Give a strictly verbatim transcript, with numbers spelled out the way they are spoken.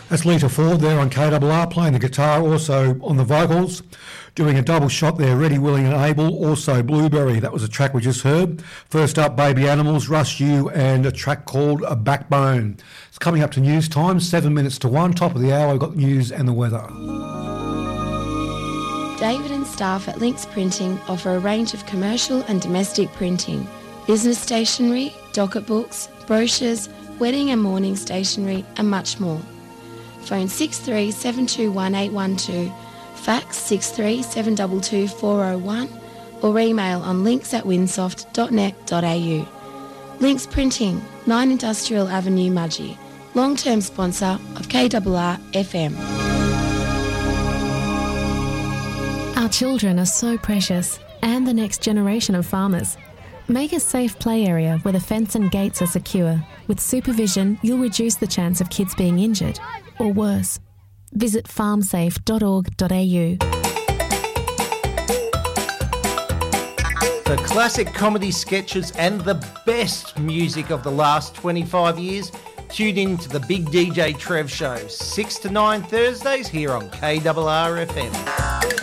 That's Lita Ford there on K R R playing the guitar, also on the vocals. Doing a double shot there, Ready, Willing and Able, also Blueberry. That was a track we just heard. First up, Baby Animals, Rush You, and a track called A Backbone. It's coming up to news time, seven minutes to one, top of the hour. We've got news and the weather. David and staff at Links Printing offer a range of commercial and domestic printing, business stationery, docket books, brochures, wedding and mourning stationery, and much more. Phone six three seven two one eight one two, fax six three seven two two four oh one, or email on links at winsoft dot net dot a u. Links Printing, nine Industrial Avenue, Mudgee, long-term sponsor of K R R F M. Our children are so precious, and the next generation of farmers. Make a safe play area where the fence and gates are secure. With supervision, you'll reduce the chance of kids being injured, or worse. Visit farm safe dot org dot a u. The classic comedy sketches and the best music of the last twenty-five years. Tune in to the Big D J Trev Show, six to nine Thursdays here on K R R F M.